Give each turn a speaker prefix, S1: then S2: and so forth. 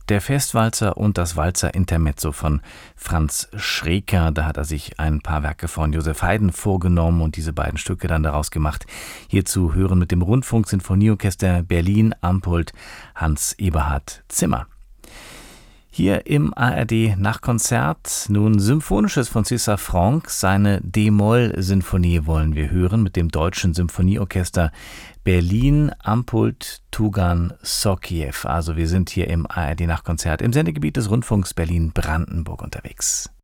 S1: Der Festwalzer und das Walzer-Intermezzo von Franz Schreker. Da hat er sich ein paar Werke von Joseph Haydn vorgenommen und diese beiden Stücke dann daraus gemacht. Hier zu hören mit dem Rundfunk-Sinfonieorchester Berlin, Ampult, Hans-Eberhard Zimmer. Hier im ARD-Nachkonzert nun Symphonisches von César Franck. Seine D-Moll-Sinfonie wollen wir hören mit dem Deutschen Symphonieorchester Berlin, Ampult, Tugan, Sokiew. Also wir sind hier im ARD-Nachkonzert im Sendegebiet des Rundfunks Berlin-Brandenburg unterwegs.